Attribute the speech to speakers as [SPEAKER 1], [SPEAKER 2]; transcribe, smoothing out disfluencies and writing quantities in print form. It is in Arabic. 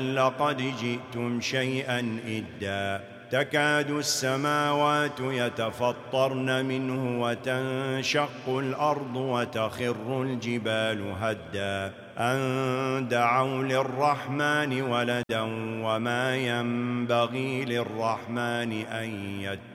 [SPEAKER 1] لقد جئتم شيئا إدا تكاد السماوات يتفطرن منه وتنشق الأرض وتخر الجبال هدا أن دعوا للرحمن ولدا وما ينبغي للرحمن أن يتخذ